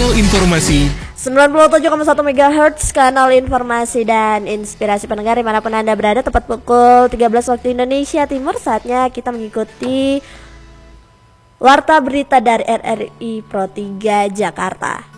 Kanal Informasi 97,1 MHz, kanal informasi dan inspirasi pendengar dimanapun Anda berada. Tepat pukul 13 waktu Indonesia Timur, saatnya kita mengikuti Warta Berita dari RRI Pro 3 Jakarta.